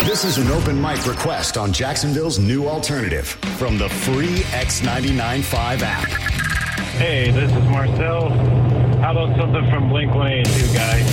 This is an open mic request on Jacksonville's new alternative from the free X99.5 app. Hey, this is Marcel. How about something from Blink-182, guys?